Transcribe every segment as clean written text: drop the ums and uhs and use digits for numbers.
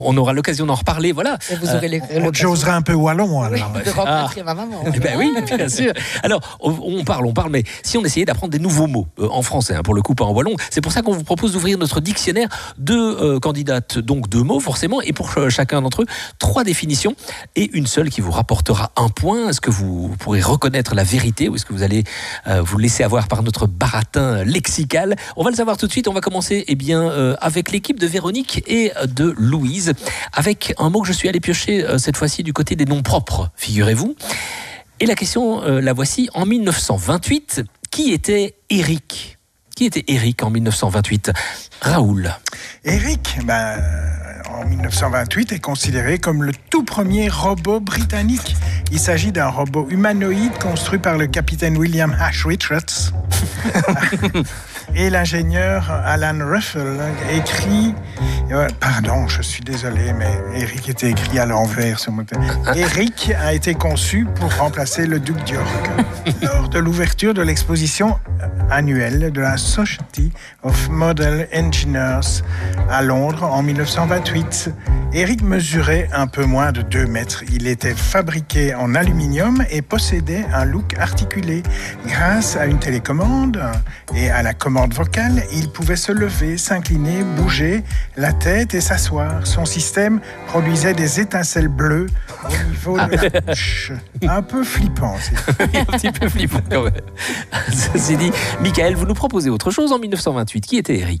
On aura l'occasion d'en reparler, voilà. Et vous aurez j'oserais un peu wallon, alors. Oui, de rencontrer ma maman. Eh ben oui, bien sûr. Alors, on parle, mais si on essayait d'apprendre des nouveaux mots en français, pour le coup, pas en wallon, c'est pour ça qu'on vous propose d'ouvrir notre dictionnaire. Deux candidates, donc 2 mots, forcément, et pour chacun d'entre eux, 3 définitions, et une seule qui vous rapportera un point. Est-ce que vous pourrez reconnaître la vérité, ou est-ce que vous allez vous laisser avoir par notre baratin lexical? On va le savoir tout de suite. On va commencer avec l'équipe de Véronique et de Louise, avec un mot que je suis allé piocher cette fois-ci du côté des noms propres, figurez-vous. Et la question, la voici. En 1928, qui était Eric ? Qui était Eric en 1928 ? Raoul. Eric, en 1928, est considéré comme le tout premier robot britannique. Il s'agit d'un robot humanoïde construit par le capitaine William H. Richards et l'ingénieur Alan Russell, écrit... pardon, je suis désolé, mais Eric était écrit à l'envers ce mot. Eric a été conçu pour remplacer le duc d'York lors de l'ouverture de l'exposition annuelle de la Society of Model Engineers à Londres en 1928. Eric mesurait un peu moins de 2 mètres. Il était fabriqué en aluminium et possédait un look articulé. Grâce à une télécommande et à la commande vocale, il pouvait se lever, s'incliner, bouger la tête et s'asseoir. Son système produisait des étincelles bleues au niveau de la bouche. Un peu flippant, c'est Un petit peu flippant quand même. Ceci dit, Michael, vous nous proposez autre chose en 1928. Qui était Eric ?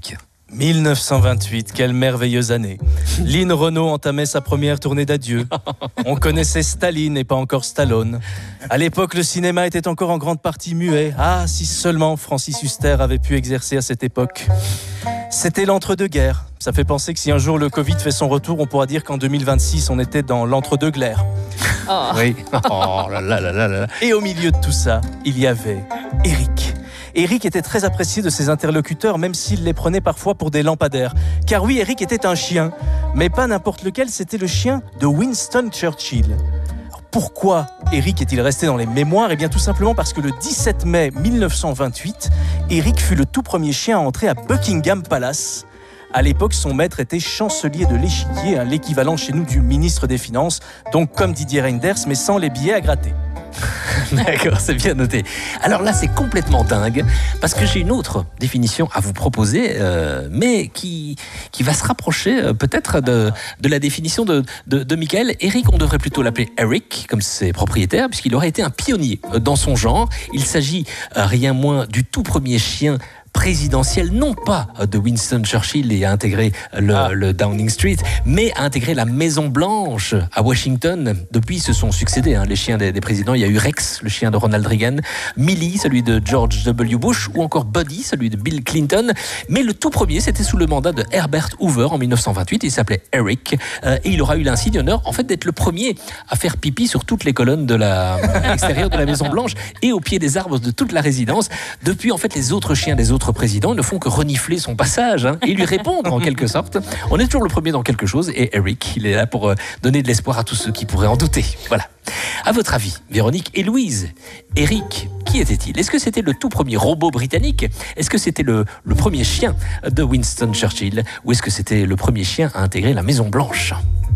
1928, quelle merveilleuse année. Lynn Renault entamait sa première tournée d'adieu. On connaissait Staline et pas encore Stallone. À l'époque, le cinéma était encore en grande partie muet. Ah, si seulement Francis Huster avait pu exercer à cette époque. C'était l'entre-deux-guerres. Ça fait penser que si un jour le Covid fait son retour, on pourra dire qu'en 2026, on était dans l'entre-deux-glaires. Oh. Oui. Oh là là là là là. Et au milieu de tout ça, il y avait Eric. Eric était très apprécié de ses interlocuteurs, même s'il les prenait parfois pour des lampadaires. Car oui, Eric était un chien, mais pas n'importe lequel, c'était le chien de Winston Churchill. Alors, pourquoi Eric est-il resté dans les mémoires ? Eh bien tout simplement parce que le 17 mai 1928, Eric fut le tout premier chien à entrer à Buckingham Palace. À l'époque, son maître était chancelier de l'échiquier, l'équivalent chez nous du ministre des Finances, donc comme Didier Reynders, mais sans les billets à gratter. D'accord, c'est bien noté. Alors là, c'est complètement dingue, parce que j'ai une autre définition à vous proposer, mais qui va se rapprocher peut-être de la définition de Michael. Eric, on devrait plutôt l'appeler Eric, comme ses propriétaires, puisqu'il aurait été un pionnier dans son genre. Il s'agit rien moins du tout premier chien présidentiel, non pas de Winston Churchill et a intégré le Downing Street, mais a intégré la Maison Blanche à Washington. Depuis, se sont succédés les chiens des présidents. Il y a eu Rex, le chien de Ronald Reagan, Millie, celui de George W. Bush, ou encore Buddy, celui de Bill Clinton. Mais le tout premier, c'était sous le mandat de Herbert Hoover en 1928. Il s'appelait Eric et il aura eu l'insigne honneur en fait d'être le premier à faire pipi sur toutes les colonnes de l'extérieur de la Maison Blanche et au pied des arbres de toute la résidence. Depuis, en fait, les autres chiens des autres présidents ne font que renifler son passage et lui répondre en quelque sorte. On est toujours le premier dans quelque chose et Eric, il est là pour donner de l'espoir à tous ceux qui pourraient en douter. Voilà. À votre avis, Véronique et Louise, Eric, qui était-il ? Est-ce que c'était le tout premier robot britannique ? Est-ce que c'était le premier chien de Winston Churchill ? Ou est-ce que c'était le premier chien à intégrer la Maison Blanche ?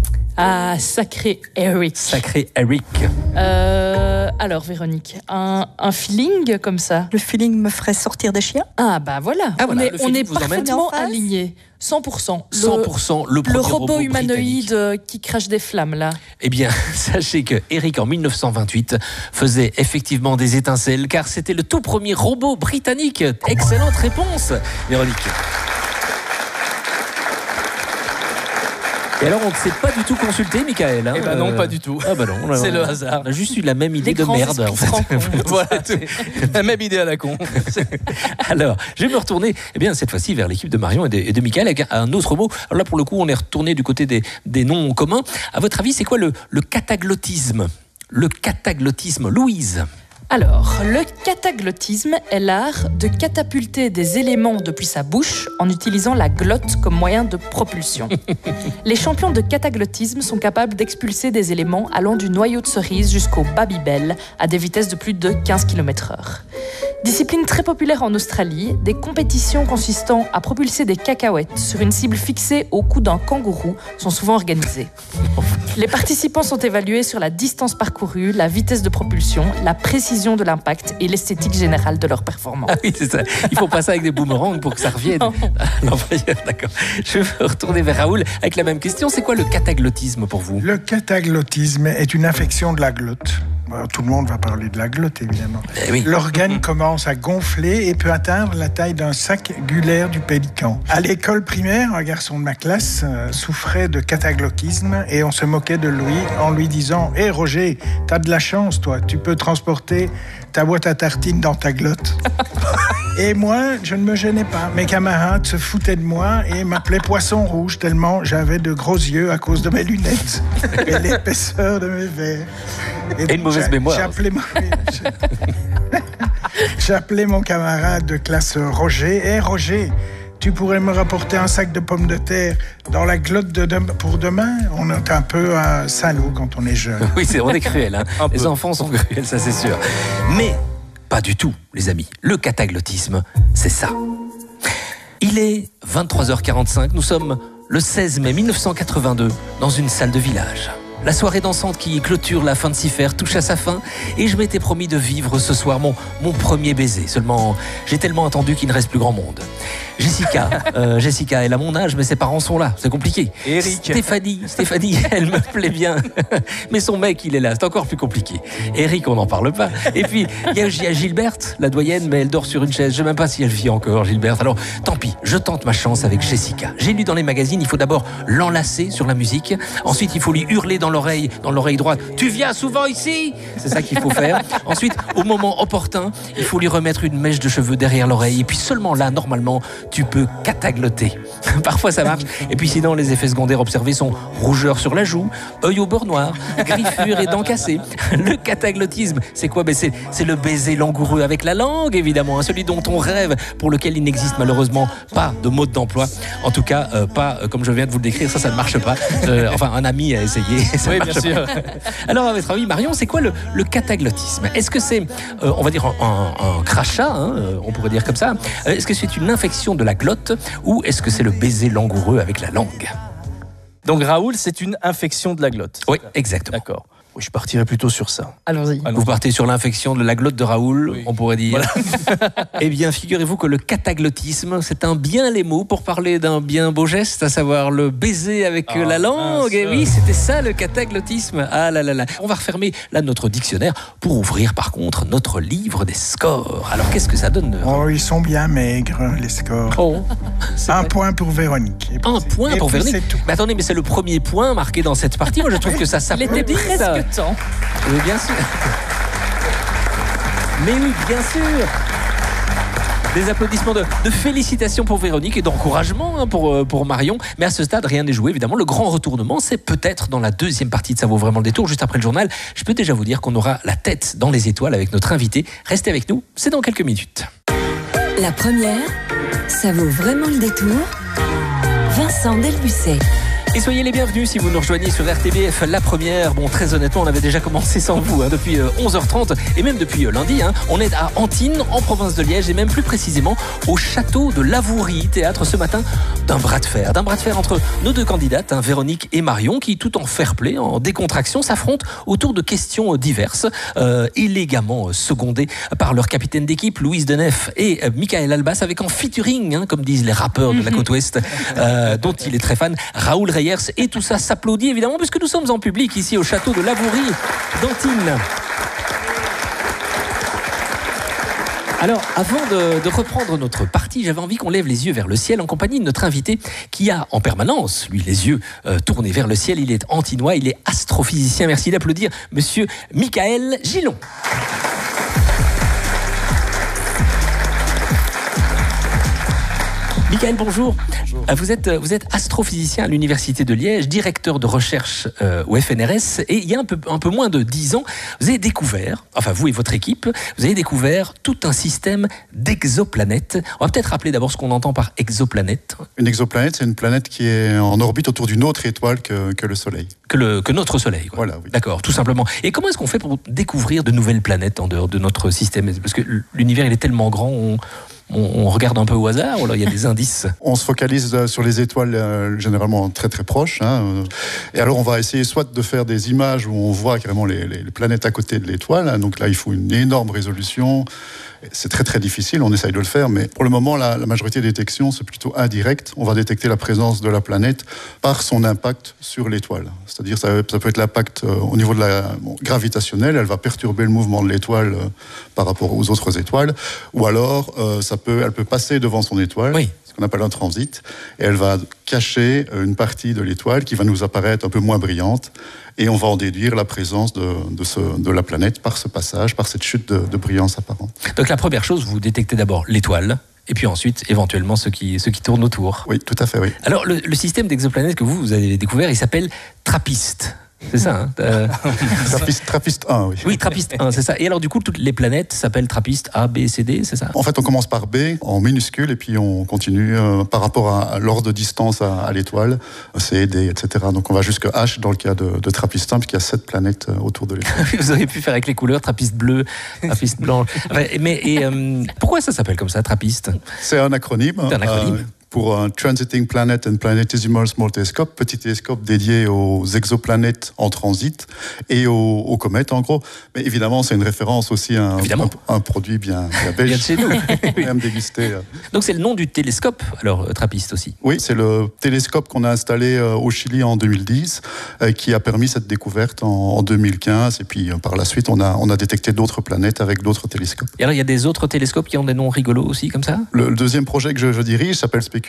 Ah, sacré Eric. Sacré Eric. Alors, Véronique, un feeling comme ça. Le feeling me ferait sortir des chiens. Ah, bah voilà. Voilà, on est vous emmène parfaitement alignés. 100%. 100% le premier robot humanoïde qui crache des flammes, là. Eh bien, sachez que Eric, en 1928, faisait effectivement des étincelles, car c'était le tout premier robot britannique. Excellente réponse, Véronique. Et alors, on ne s'est pas du tout consulté, Michael. Eh ben non, pas du tout. Ah bah non, c'est le hasard. On a juste eu la même idée de merde, en fait. Voilà, la même idée à la con. Alors, je vais me retourner, cette fois-ci, vers l'équipe de Marion et de Michael, avec un autre mot. Alors là, pour le coup, on est retourné du côté des noms communs. À votre avis, c'est quoi le cataglottisme ? Le cataglottisme, Louise ? Alors, le cataglottisme est l'art de catapulter des éléments depuis sa bouche en utilisant la glotte comme moyen de propulsion. Les champions de cataglottisme sont capables d'expulser des éléments allant du noyau de cerise jusqu'au Babybel à des vitesses de plus de 15 km/h. Discipline très populaire en Australie, des compétitions consistant à propulser des cacahuètes sur une cible fixée au cou d'un kangourou sont souvent organisées. Les participants sont évalués sur la distance parcourue, la vitesse de propulsion, la précision de l'impact et l'esthétique générale de leur performance. Ah oui, c'est ça. Il faut passer avec des boomerangs pour que ça revienne. L'employeur, d'accord. Je veux retourner vers Raoul avec la même question. C'est quoi le cataglottisme pour vous? Le cataglottisme est une infection de la glotte. Alors, tout le monde va parler de la glotte, évidemment. Oui. L'organe commence à gonfler et peut atteindre la taille d'un sac gulaire du pélican. À l'école primaire, un garçon de ma classe souffrait de cataglottisme et on se moquait de lui en lui disant « Hé Roger, t'as de la chance, toi, tu peux transporter ta boîte à tartines dans ta glotte. » Et moi, je ne me gênais pas. Mes camarades se foutaient de moi et m'appelaient Poisson Rouge tellement j'avais de gros yeux à cause de mes lunettes et l'épaisseur de mes verres. Et une mauvaise mémoire. J'appelais mon camarade de classe Roger. Hé Roger, tu pourrais me rapporter un sac de pommes de terre dans la glotte pour demain? On est un peu salaud quand on est jeune. Oui, on est cruel. Hein. Les enfants sont cruels, ça c'est sûr. Mais pas du tout, les amis. Le cataglottisme, c'est ça. Il est 23h45. Nous sommes le 16 mai 1982 dans une salle de village. La soirée dansante qui clôture la fin de Cifer touche à sa fin et je m'étais promis de vivre ce soir mon premier baiser. Seulement, j'ai tellement attendu qu'il ne reste plus grand monde. Jessica, elle a mon âge, mais ses parents sont là. C'est compliqué. Eric. Stéphanie, elle me plaît bien. Mais son mec, il est là. C'est encore plus compliqué. Eric, on n'en parle pas. Et puis, il y a Gilberte, la doyenne, mais elle dort sur une chaise. Je ne sais même pas si elle vit encore, Gilberte. Alors, tant pis, je tente ma chance avec Jessica. J'ai lu dans les magazines, il faut d'abord l'enlacer sur la musique. Ensuite, il faut lui hurler dans l'oreille droite. Tu viens souvent ici? C'est ça qu'il faut faire. Ensuite, au moment opportun, il faut lui remettre une mèche de cheveux derrière l'oreille. Et puis seulement là, normalement, tu peux cataglotter. Parfois ça marche. Et puis sinon, les effets secondaires observés sont rougeur sur la joue, œil au beurre noir, griffure et dents cassées. Le cataglottisme, c'est quoi? C'est le baiser langoureux avec la langue, évidemment, hein, celui dont on rêve, pour lequel il n'existe malheureusement pas de mode d'emploi. En tout cas, pas comme je viens de vous le décrire, ça ne marche pas. Enfin, un ami a essayé, ça oui, marche bien sûr. pas. Alors, à votre avis, Marion, c'est quoi le cataglottisme? Est-ce que c'est, on va dire, un crachat, hein, on pourrait dire comme ça? Est-ce que c'est une infection de la glotte ou est-ce que c'est le baiser langoureux avec la langue? Donc Raoul, c'est une infection de la glotte. Oui, exactement. D'accord. Oui, je partirais plutôt sur ça. Allons-y. Vous partez sur l'infection de la glotte de Raoul, Oui. on pourrait dire. Voilà. Eh bien, figurez-vous que le cataglottisme, c'est un bien les mots pour parler d'un bien beau geste, à savoir le baiser avec la langue. Et oui, c'était ça le cataglottisme. Ah là là là. On va refermer là notre dictionnaire pour ouvrir par contre notre livre des scores. Alors, qu'est-ce que ça donne? Oh, ils sont bien maigres, les scores. Oh, Un point pour Véronique. Et puis un c'est- point et pour puis Véronique. c'est tout. Mais attendez, mais c'est le premier point marqué dans cette partie. Moi, je trouve que ça Il était s'applaudit. ça. presque temps. Oui, bien sûr. Mais oui, bien sûr. Des applaudissements de félicitations pour Véronique et d'encouragement hein, pour Marion. Mais à ce stade, rien n'est joué. Évidemment, le grand retournement, c'est peut-être dans la deuxième partie de Ça vaut vraiment le détour, juste après le journal. Je peux déjà vous dire qu'on aura la tête dans les étoiles avec notre invité. Restez avec nous, c'est dans quelques minutes. La première, ça vaut vraiment le détour. Vincent Delbucet. Et soyez les bienvenus si vous nous rejoignez sur RTBF, la première. Bon, très honnêtement, on avait déjà commencé sans vous hein, depuis 11h30 et même depuis lundi. Hein. On est à Antibes, en province de Liège et même plus précisément au château de Lavourie, théâtre ce matin d'un bras de fer. D'un bras de fer entre nos deux candidates, hein, Véronique et Marion, qui tout en fair play, en décontraction, s'affrontent autour de questions diverses, élégamment secondées par leur capitaine d'équipe, Louise Denef et Michael Albas, avec en featuring, hein, comme disent les rappeurs de la côte ouest, dont il est très fan, Raoul Reyers. Et tout ça s'applaudit évidemment puisque nous sommes en public ici au château de Lavourie d'Antibes. Alors, avant de reprendre notre partie, j'avais envie qu'on lève les yeux vers le ciel en compagnie de notre invité qui a en permanence, lui, les yeux tournés vers le ciel. Il est antinois, il est astrophysicien. Merci d'applaudir monsieur Michael Gillon. Michael, bonjour. Vous êtes astrophysicien à l'Université de Liège, directeur de recherche au FNRS, et il y a un peu moins de 10 ans, vous avez découvert, enfin vous et votre équipe, vous avez découvert tout un système d'exoplanètes. On va peut-être rappeler d'abord ce qu'on entend par exoplanète. Une exoplanète, c'est une planète qui est en orbite autour d'une autre étoile que le Soleil. Que notre Soleil, quoi. Voilà, oui. D'accord, tout simplement. Et comment est-ce qu'on fait pour découvrir de nouvelles planètes en dehors de notre système? Parce que l'univers, il est tellement grand, on regarde un peu au hasard, ou alors il y a des indices? On se focalise sur les étoiles généralement très très proches. Et alors on va essayer soit de faire des images où on voit carrément les planètes à côté de l'étoile. Donc là, il faut une énorme résolution. C'est très très difficile, on essaye de le faire, mais pour le moment, la majorité des détections, c'est plutôt indirect. On va détecter la présence de la planète par son impact sur l'étoile. C'est-à-dire, ça peut être l'impact au niveau de gravitationnel, elle va perturber le mouvement de l'étoile par rapport aux autres étoiles, ou alors elle peut passer devant son étoile. Oui. Qu'on appelle un transit, et elle va cacher une partie de l'étoile qui va nous apparaître un peu moins brillante, et on va en déduire la présence de la planète par ce passage, par cette chute de brillance apparente. Donc la première chose, vous détectez d'abord l'étoile, et puis ensuite, éventuellement, ceux qui tournent autour. Oui, tout à fait, oui. Alors, le système d'exoplanètes que vous avez découvert, il s'appelle TRAPPIST. C'est ça, hein TRAPPIST 1, oui. Oui, TRAPPIST 1, c'est ça. Et alors, du coup, toutes les planètes s'appellent TRAPPIST A, B, C, D, c'est ça? En fait, on commence par B, en minuscule, et puis on continue par rapport à l'ordre de distance à l'étoile, C, D, etc. Donc, on va jusqu'à H dans le cas de TRAPPIST 1, puisqu'il y a 7 planètes autour de l'étoile. Vous auriez pu faire avec les couleurs, TRAPPIST bleu, TRAPPIST blanc. Pourquoi ça s'appelle comme ça, TRAPPIST? C'est un acronyme. C'est un acronyme. Pour un Transiting Planet and Planetesimal Small Telescope, petit télescope dédié aux exoplanètes en transit et aux comètes, en gros. Mais évidemment, c'est une référence aussi à un produit bien belge. Bien de chez nous. Même dégusté. Donc c'est le nom du télescope, alors TRAPPIST aussi? Oui, c'est le télescope qu'on a installé au Chili en 2010, qui a permis cette découverte en 2015. Et puis par la suite, on a détecté d'autres planètes avec d'autres télescopes. Et alors, il y a des autres télescopes qui ont des noms rigolos aussi, comme ça? Le deuxième projet que je dirige s'appelle Speculose.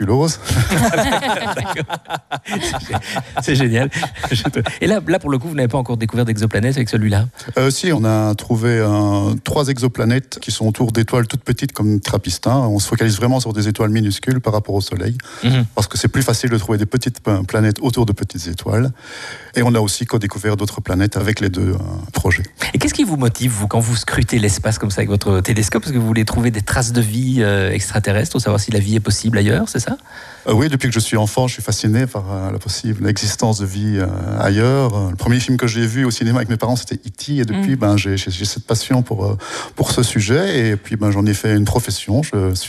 C'est génial. Et là, pour le coup, vous n'avez pas encore découvert d'exoplanètes avec celui-là? Si, on a trouvé 3 exoplanètes qui sont autour d'étoiles toutes petites comme TRAPPIST 1. On se focalise vraiment sur des étoiles minuscules par rapport au Soleil, parce que c'est plus facile de trouver des petites planètes autour de petites étoiles. Et on a aussi co-découvert d'autres planètes avec les 2 projets. Et qu'est-ce qui vous motive, vous, quand vous scrutez l'espace comme ça avec votre télescope? Parce que vous voulez trouver des traces de vie extraterrestre, pour savoir si la vie est possible ailleurs, c'est ça? Oui, depuis que je suis enfant, je suis fasciné par la possible existence de vie ailleurs. Le premier film que j'ai vu au cinéma avec mes parents, c'était E.T. Et depuis, j'ai cette passion pour ce sujet. Et puis, j'en ai fait une profession.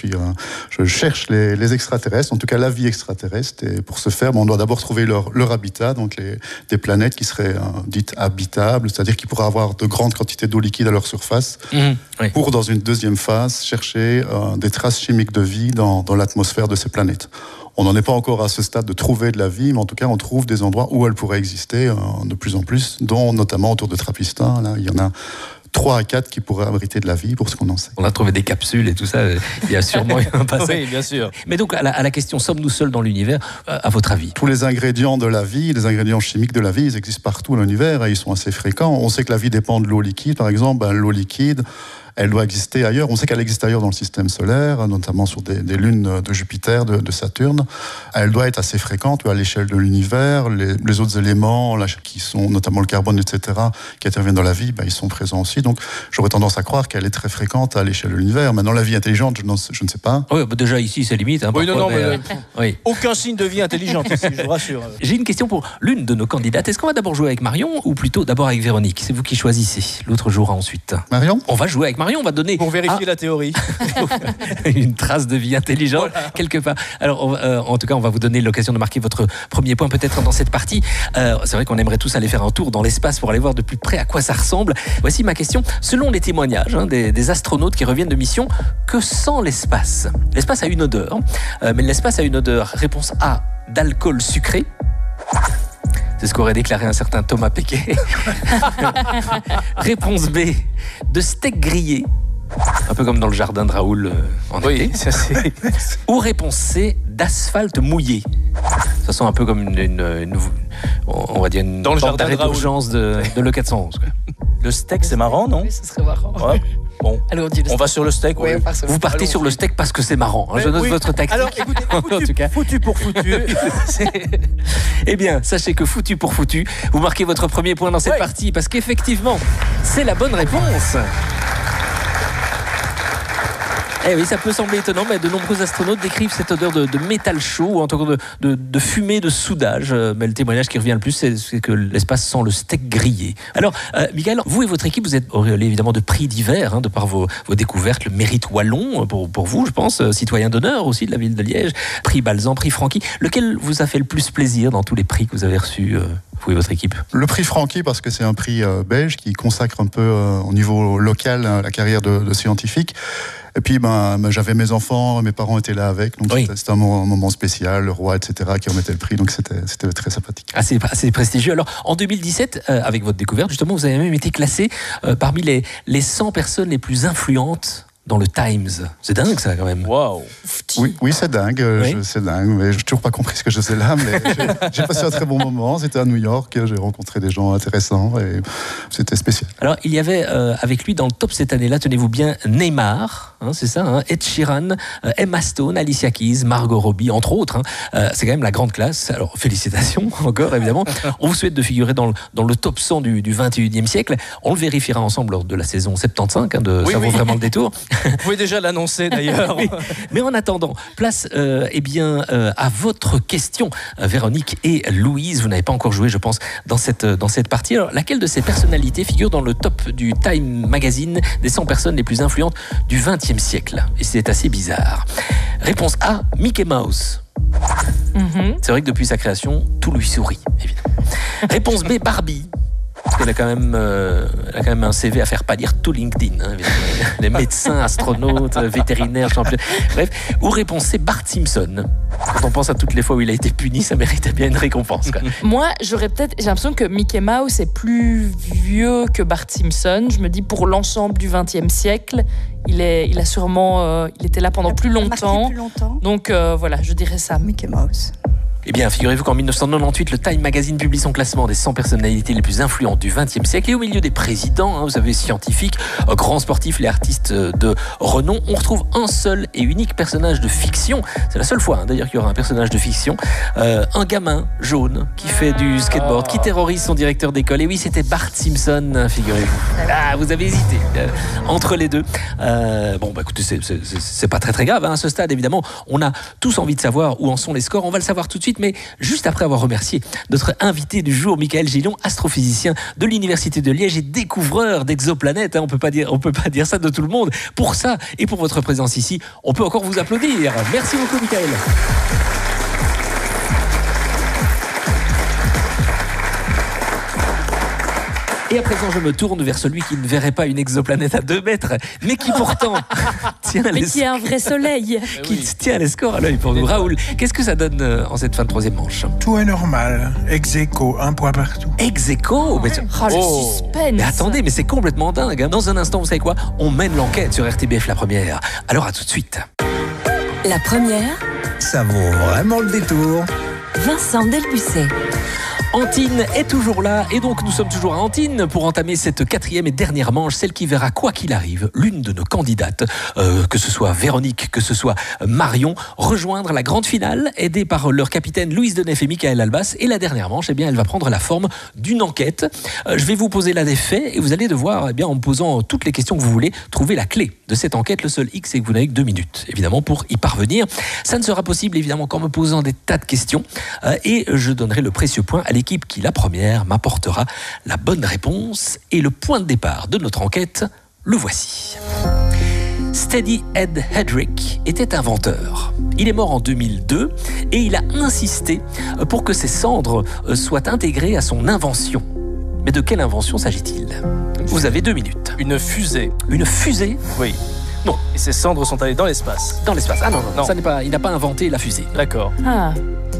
Je cherche les extraterrestres, en tout cas la vie extraterrestre. Et pour ce faire, on doit d'abord trouver leur habitat, donc des planètes qui seraient dites habitables, c'est-à-dire qui pourraient avoir de grandes quantités d'eau liquide à leur surface, pour, dans une deuxième phase, chercher des traces chimiques de vie dans l'atmosphère de ces planètes. On n'en est pas encore à ce stade de trouver de la vie, mais en tout cas, on trouve des endroits où elle pourrait exister de plus en plus, dont notamment autour de TRAPPIST 1. Là, il y en a 3 à 4 qui pourraient abriter de la vie, pour ce qu'on en sait. On a trouvé des capsules et tout ça, il y a sûrement eu un passé. Oui, bien sûr. Mais donc, à la question, sommes-nous seuls dans l'univers, à votre avis? Tous les ingrédients de la vie, les ingrédients chimiques de la vie, ils existent partout dans l'univers et ils sont assez fréquents. On sait que la vie dépend de l'eau liquide, par exemple. L'eau liquide, elle doit exister ailleurs. On sait qu'elle existe ailleurs dans le système solaire, notamment sur des lunes de Jupiter, de Saturne. Elle doit être assez fréquente à l'échelle de l'univers. Les autres éléments, là, qui sont notamment le carbone, etc., qui interviennent dans la vie, ils sont présents aussi. Donc, j'aurais tendance à croire qu'elle est très fréquente à l'échelle de l'univers. Maintenant, la vie intelligente, je ne sais pas. Oui, déjà ici, c'est limite. Oui, parfois, oui. Aucun signe de vie intelligente ici, je vous rassure. J'ai une question pour l'une de nos candidates. Est-ce qu'on va d'abord jouer avec Marion ou plutôt d'abord avec Véronique? C'est vous qui choisissez. L'autre jouera ensuite. Marion? On va jouer avec Marion. On va donner pour vérifier la théorie une trace de vie intelligente, quelque part. Alors, en tout cas, on va vous donner l'occasion de marquer votre premier point peut-être dans cette partie. C'est vrai qu'on aimerait tous aller faire un tour dans l'espace pour aller voir de plus près à quoi ça ressemble. Voici ma question. Selon les témoignages des astronautes qui reviennent de mission, que sent l'espace? L'espace a une odeur, mais l'espace a une odeur. Réponse A, d'alcool sucré. C'est ce qu'aurait déclaré un certain Thomas Pesquet. Réponse B, de steak grillé. Un peu comme dans le jardin de Raoul en été. Ça c'est... Ou réponse C, d'asphalte mouillé. Ça sent un peu comme on va dire une dans le jardin d'arrêt d'urgence de l'E411. Le steak, c'est marrant, non? Oui, ce serait marrant. Ouais. Bon, Allez, on dit le on va sur le steak. Ouais, oui. on part sur le Vous partez sur le steak parce que c'est marrant. Je note Oui. votre tactique. Alors, écoutez, en tout cas. foutu pour foutu. Eh bien, sachez que foutu pour foutu, vous marquez votre premier point dans cette Ouais. partie parce qu'effectivement, c'est la bonne réponse. Eh oui, ça peut sembler étonnant, mais de nombreux astronautes décrivent cette odeur de métal chaud ou en tout cas de fumée de soudage. Mais le témoignage qui revient le plus, c'est que l'espace sent le steak grillé. Alors, Michael, vous et votre équipe, vous êtes auréolés évidemment de prix divers, de par vos découvertes, le mérite wallon pour vous, je pense, citoyen d'honneur aussi de la ville de Liège, prix Balzan, prix Francky. Lequel vous a fait le plus plaisir dans tous les prix que vous avez reçus, vous et votre équipe? Le prix Francky, parce que c'est un prix belge qui consacre un peu au niveau local la carrière de scientifique. Et puis, j'avais mes enfants, mes parents étaient là avec, donc Oui. c'était un moment spécial, le roi, etc., qui remettait le prix, donc c'était très sympathique. Assez prestigieux. Alors, en 2017, avec votre découverte, justement, vous avez même été classé parmi les 100 personnes les plus influentes dans le Times. C'est dingue, ça, quand même. Waouh. Oui, c'est dingue, Oui. c'est dingue, mais j'ai toujours pas compris ce que je faisais là, mais j'ai passé un très bon moment, c'était à New York, j'ai rencontré des gens intéressants, et c'était spécial. Alors, il y avait avec lui dans le top cette année-là, tenez-vous bien, Neymar, c'est ça, Ed Sheeran, Emma Stone, Alicia Keys, Margot Robbie, entre autres. C'est quand même la grande classe. Alors, félicitations encore, évidemment. On vous souhaite de figurer dans le top 100 du 21e siècle. On le vérifiera ensemble lors de la saison 75, Oui, ça vaut oui. vraiment le détour. Vous pouvez déjà l'annoncer d'ailleurs. Oui. Mais en attendant, place à votre question, Véronique et Louise. Vous n'avez pas encore joué, je pense, dans cette partie. Alors, laquelle de ces personnalités figure dans le top du Time Magazine des 100 personnes les plus influentes du XXe siècle? Et c'est assez bizarre. Réponse A, Mickey Mouse. C'est vrai que depuis sa création, tout lui sourit, évidemment. Réponse B, Barbie. Parce qu'elle a quand même un CV à faire pâlir tout LinkedIn. Les médecins, astronautes, vétérinaires, champions. Bref. Ou réponse C, Bart Simpson. Quand on pense à toutes les fois où il a été puni, ça méritait bien une récompense, quoi. Moi, j'ai l'impression que Mickey Mouse est plus vieux que Bart Simpson. Je me dis, pour l'ensemble du XXe siècle, il était là pendant plus longtemps. Donc voilà, je dirais ça. Mickey Mouse. Eh bien, figurez-vous qu'en 1998, le Time Magazine publie son classement des 100 personnalités les plus influentes du XXe siècle. Et au milieu des présidents, vous savez, scientifiques, grands sportifs, les artistes de renom, on retrouve un seul et unique personnage de fiction. C'est la seule fois, d'ailleurs, qu'il y aura un personnage de fiction. Un gamin jaune qui fait du skateboard, qui terrorise son directeur d'école. Et oui, c'était Bart Simpson, figurez-vous. Ah, vous avez hésité entre les deux. Écoutez, c'est pas très grave. À ce stade, évidemment, on a tous envie de savoir où en sont les scores. On va le savoir tout de suite. Mais juste après avoir remercié notre invité du jour, Michael Gillon, astrophysicien de l'Université de Liège et découvreur d'exoplanètes. On peut pas dire ça de tout le monde. Pour ça et pour votre présence ici, on peut encore vous applaudir. Merci beaucoup, Michael. Et à présent, je me tourne vers celui qui ne verrait pas une exoplanète à 2 mètres, mais qui pourtant tient Mais qui est un vrai soleil. tient les scores à l'œil pour nous. Raoul, qu'est-ce que ça donne en cette fin de 3e manche? Tout est normal. Ex aequo, un point partout. Ex aequo, mais Oh, le suspense. mais attendez, mais c'est complètement dingue. Dans un instant, vous savez quoi? On mène l'enquête sur RTBF La Première. Alors à tout de suite. La première, Ça vaut vraiment le détour. Vincent Delbucet. Antine est toujours là et donc nous sommes toujours à Antine pour entamer cette 4e et dernière manche, celle qui verra quoi qu'il arrive l'une de nos candidates, que ce soit Véronique, que ce soit Marion, rejoindre la grande finale aidée par leur capitaine Louise Denef et Michael Albas. Et la dernière manche, elle va prendre la forme d'une enquête. Je vais vous poser là des faits et vous allez devoir, en me posant toutes les questions que vous voulez, trouver la clé de cette enquête. Le seul X, c'est que vous n'avez que 2 minutes, évidemment, pour y parvenir. Ça ne sera possible, évidemment, qu'en me posant des tas de questions et je donnerai le précieux point à l'équipe qui, la première, m'apportera la bonne réponse. Et le point de départ de notre enquête, le voici. Steady Ed Hedrick était inventeur. Il est mort en 2002 et il a insisté pour que ses cendres soient intégrées à son invention. Mais de quelle invention s'agit-il? Vous avez 2 minutes. Une fusée. Une fusée? Oui. Non. Et ses cendres sont allées dans l'espace. Dans l'espace. Ah non. Non. Il n'a pas inventé la fusée. D'accord. Ah.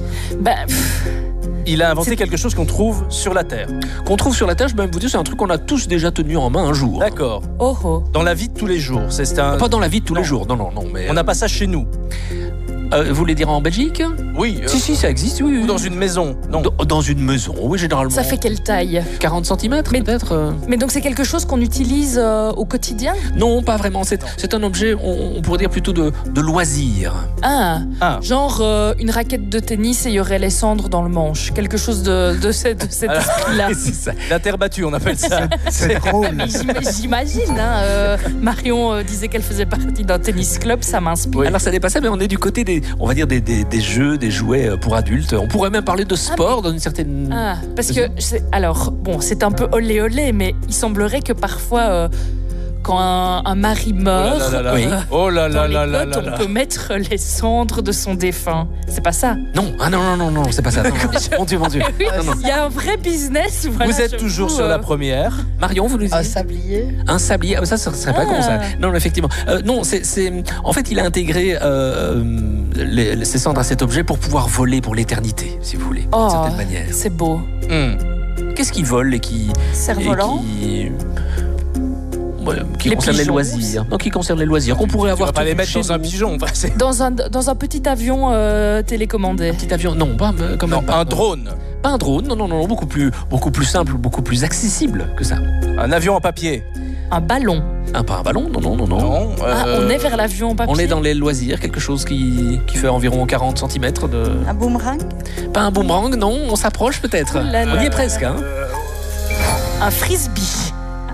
Il a inventé quelque chose qu'on trouve sur la Terre. Qu'on trouve sur la Terre, je peux même vous dire, c'est un truc qu'on a tous déjà tenu en main un jour. D'accord. Oh. Dans la vie de tous les jours. C'est un... Pas dans la vie de tous les Non. jours, non, mais... On n'a pas ça chez nous. Vous voulez dire en Belgique? Oui. Si, ça existe, oui. Ou dans une maison. Non. Dans une maison, oui, généralement. Ça fait quelle taille? 40 cm peut-être Mais donc c'est quelque chose qu'on utilise au quotidien? Non, pas vraiment. C'est un objet, on pourrait dire plutôt de loisir. Ah. Genre une raquette de tennis et il y aurait les cendres dans le manche. Quelque chose de cet esprit-là. C'est ça. La terre battue, on appelle ça. C'est drôle. J'imagine. Marion disait qu'elle faisait partie d'un tennis club, ça m'inspire. Alors ça n'est pas ça, mais on est du côté des jeux, des jouets pour adultes. On pourrait même parler de sport dans une certaine... Parce que, c'est un peu olé olé, mais il semblerait que parfois... quand un mari meurt, on peut mettre les cendres de son défunt. C'est pas ça? Non, non, c'est pas ça. Non. Mon Dieu. Oui, il y a un vrai business. Voilà, vous êtes toujours sur la première. Marion, vous nous dites? Un sablier. Un sablier, ça serait pas con ça. Non, effectivement. Non, en fait, il a intégré ses cendres à cet objet pour pouvoir voler pour l'éternité, si vous voulez, d'une certaine manière. C'est beau. Qu'est-ce qui vole et qui... Cerf-volant. Qui concerne les loisirs. Non, qui concerne les loisirs. Qu'on pourrait avoir. On va pas les mettre dans un pigeon. Dans un petit avion télécommandé. Un petit avion, non, pas quand même. Un drone. Pas un drone, non, beaucoup plus simple, beaucoup plus accessible que ça. Un avion en papier. Un ballon. Pas un ballon, non. On est vers l'avion en papier. On est dans les loisirs, quelque chose qui fait environ 40 cm de... Un boomerang. Pas un boomerang, non, on s'approche peut-être. On y est presque, hein. Un frisbee.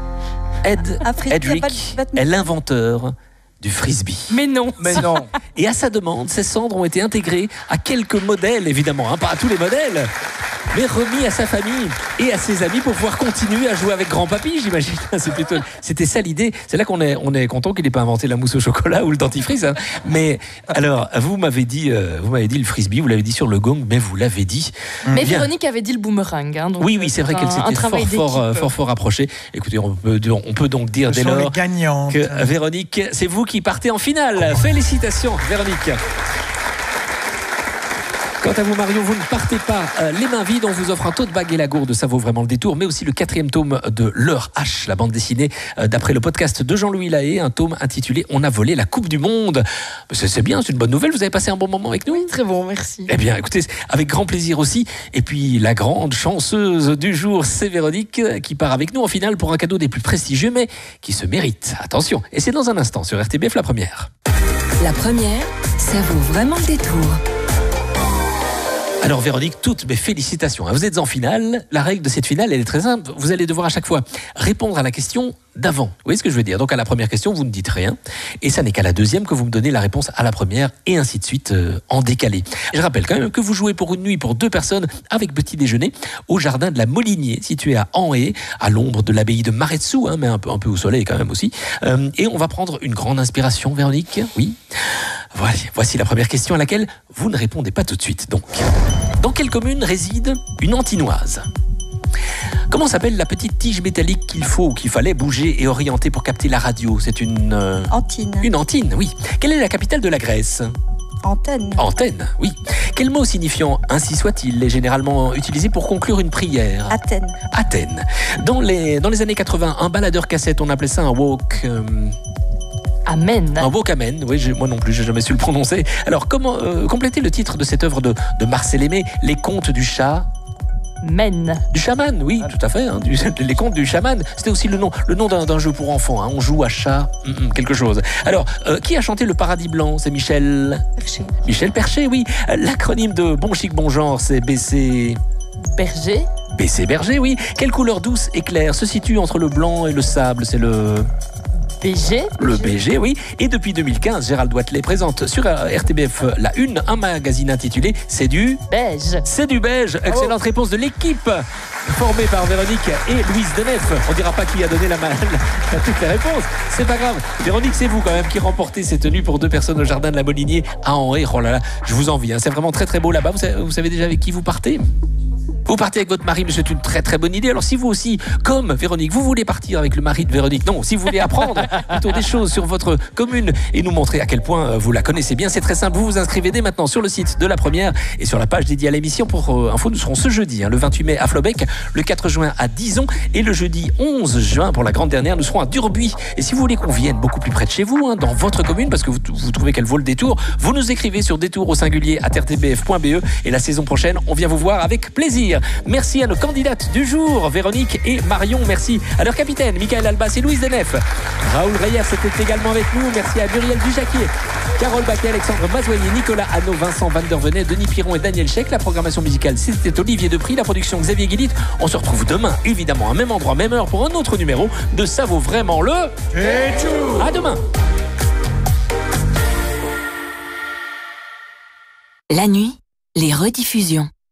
Edric est l'inventeur du frisbee. Mais non. Et à sa demande, ces cendres ont été intégrées à quelques modèles, évidemment, pas à tous les modèles, mais remis à sa famille et à ses amis pour pouvoir continuer à jouer avec grand-papy, j'imagine. C'était ça l'idée. C'est là qu'on est content qu'il n'ait pas inventé la mousse au chocolat ou le dentifrice. Hein. Mais alors, vous m'avez dit le frisbee, vous l'avez dit sur le gong, mais vous l'avez dit. Mais Véronique avait dit le boomerang. Hein, donc oui, c'est vrai qu'elle s'était fort rapprochée. Écoutez, on peut donc dire dès lors que Véronique, c'est vous qui partez en finale. Félicitations, Véronique. Quant à vous, Marion, vous ne partez pas les mains vides. On vous offre un tote bag et la gourde, ça vaut vraiment le détour. Mais aussi le 4e tome de L'Heure H, la bande dessinée d'après le podcast de Jean-Louis Lahaye, un tome intitulé On a volé la Coupe du Monde. C'est bien, c'est une bonne nouvelle. Vous avez passé un bon moment avec nous? Oui, très bon, merci. Eh bien, écoutez, avec grand plaisir aussi. Et puis, la grande chanceuse du jour, c'est Véronique, qui part avec nous en finale pour un cadeau des plus prestigieux, mais qui se mérite. Attention, et c'est dans un instant sur RTBF, la première. La première, ça vaut vraiment le détour. Alors Véronique, toutes mes félicitations. Vous êtes en finale. La règle de cette finale, elle est très simple. Vous allez devoir à chaque fois répondre à la question d'avant. Vous voyez ce que je veux dire? Donc à la première question, vous ne dites rien. Et ça n'est qu'à la deuxième que vous me donnez la réponse à la première et ainsi de suite en décalé. Et je rappelle quand même que vous jouez pour une nuit pour 2 personnes avec petit déjeuner au jardin de la Molinier, situé à Anhé, à l'ombre de l'abbaye de Maretsou, mais un peu au soleil quand même aussi. Et on va prendre une grande inspiration, Véronique. Oui. Voici la première question à laquelle vous ne répondez pas tout de suite. Donc, dans quelle commune réside une antinoise? Comment s'appelle la petite tige métallique qu'il fallait bouger et orienter pour capter la radio? C'est une... Antine. Une antine, oui. Quelle est la capitale de la Grèce? Antenne. Antenne, oui. Quel mot signifiant « ainsi soit-il » est généralement utilisé pour conclure une prière? Athènes. Athènes. Dans les années 80, un baladeur cassette, on appelait ça un walk... Amen. Un walk amen, oui, moi non plus, j'ai jamais su le prononcer. Alors, comment compléter le titre de cette œuvre de Marcel Aimé, Les Contes du chat? Men. Du chaman, oui, tout à fait. Hein, les contes du chaman. C'était aussi le nom d'un jeu pour enfants. Hein. On joue à chat, quelque chose. Alors, qui a chanté Le Paradis Blanc? C'est Michel Percher. Michel Percher, oui. L'acronyme de Bon Chic Bon Genre, c'est BC... Berger. BC Berger, oui. Quelle couleur douce et claire se situe entre le blanc et le sable? C'est le... BG. Le BG, oui. Et depuis 2015, Gérald Wathelet présente sur RTBF La Une, un magazine intitulé C'est du beige. C'est du beige. Excellente réponse de l'équipe formée par Véronique et Louise Denef. On dira pas qui a donné la à toutes les réponses. C'est pas grave. Véronique, c'est vous quand même qui remportez ces tenues pour 2 personnes au jardin de la Molinier à Anhé. Oh là là, je vous envie. Hein. C'est vraiment très très beau là-bas. Vous savez déjà avec qui vous partez? Vous partez avec votre mari, mais c'est une très très bonne idée. Alors si vous aussi, comme Véronique, vous voulez partir avec le mari de Véronique, non, si vous voulez apprendre plutôt des choses sur votre commune et nous montrer à quel point vous la connaissez bien, c'est très simple. Vous vous inscrivez dès maintenant sur le site de la première et sur la page dédiée à l'émission. Pour info, nous serons ce jeudi, le 28 mai à Flobec, le 4 juin à Dizon et le jeudi 11 juin pour la grande dernière, nous serons à Durbuy. Et si vous voulez qu'on vienne beaucoup plus près de chez vous, dans votre commune, parce que vous trouvez qu'elle vaut le détour, vous nous écrivez sur détour@rtbf.be et la saison prochaine, on vient vous voir avec plaisir. Merci à nos candidates du jour, Véronique et Marion. Merci à leur capitaine, Michael Albas et Louise Denef. Raoul Reyer, c'était également avec nous. Merci à Muriel Dujaquier, Carole Baquet, Alexandre Mazoyer, Nicolas Hanot, Vincent Van der Venet, Denis Piron et Daniel Check. La programmation musicale, c'était Olivier Depris. La production, Xavier Guillit. On se retrouve demain, évidemment, à même endroit, même heure, pour un autre numéro de Ça vaut vraiment le détour. À demain. La nuit, les rediffusions.